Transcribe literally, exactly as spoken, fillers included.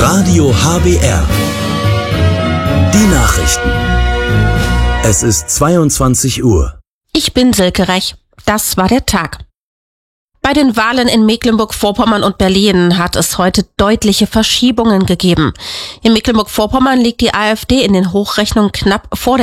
Radio H B R. Die Nachrichten. Es ist zweiundzwanzig Uhr. Ich bin Silke Rech. Das war der Tag. Bei den Wahlen in Mecklenburg-Vorpommern und Berlin hat es heute deutliche Verschiebungen gegeben. In Mecklenburg-Vorpommern liegt die AfD in den Hochrechnungen knapp vor